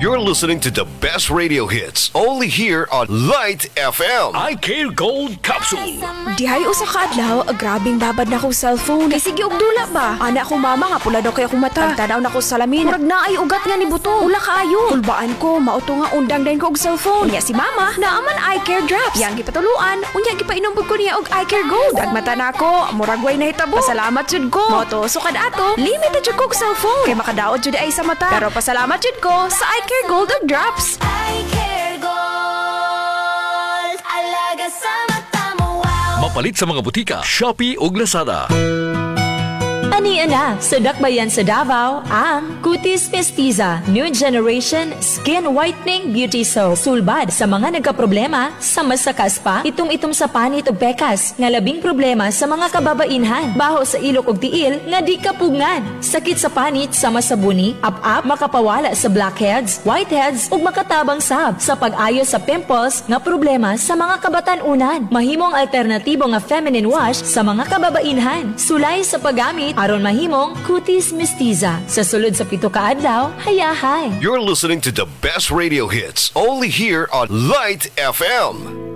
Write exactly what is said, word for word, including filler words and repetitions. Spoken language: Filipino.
You're listening to the best radio hits only here on Light F M. I Care Gold Capsule. Dihay usa ka adlaw, grabing babad na kong cellphone. Kay sige og dula ba? Ana ko mama nga pula daw kay akong mata. Tanaw na ko sa salamin. Murag na ay ugat nga ni buto. Ula kaayo. Kulbaan ko mauto nga undang dayon ko og cellphone. Unya si mama, naaman eye care drops. Yang gipatuluan, unya gipainom pud ko niya og eye care gold. Dagmata na ako, murag way nahitabo. Pasalamat jud ko. Moto sukad ato, limited jud ko og cellphone. Kay makadaot jud ay sa mata. Pero pasalamat jud ko sa eye care gold og drops. I care gold. Alaga sa mata mo, wow. Mapalit sa mga butika, Shopee ug Lazada. Ania na sa dakbayan sa Davao ang Cutis Mestiza New Generation Skin Whitening Beauty Soap. Sulbad sa mga nagkaproblema sa masakas pa, itom-itom sa panit ug pekas, nga labing problema sa mga kababainhan, baho sa ilok ug tiil nga di kapugngan, sakit sa panit sama sa buni, up-up, makapawala sa blackheads, whiteheads ug makatabang sab sa pag-ayo sa pimples nga problema sa mga kabatan-unan. Mahimong alternatibo nga feminine wash sa mga kababainhan. Sulay sa paggamit aron mahimong Cutis Mestiza. Sa sulod sa pito ka adlaw, hayahay. You're listening to the best radio hits only here on Light F M.